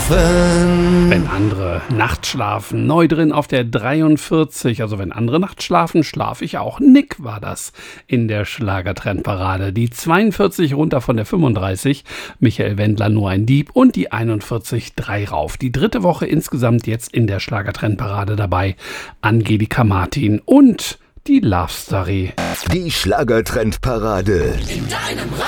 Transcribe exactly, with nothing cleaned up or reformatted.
schlafen. Wenn andere nachts schlafen, neu drin auf der dreiundvierzig. Also wenn andere nachts schlafen, schlafe ich auch. Nick war das in der Schlagertrendparade. Die zweiundvierzig runter von der fünfunddreißig. Michael Wendler, Nur ein Dieb. Und die einundvierzig, drei rauf. Die dritte Woche insgesamt jetzt in der Schlagertrendparade dabei. Angelika Martin und die Love Story. Die Schlagertrendparade. In deinem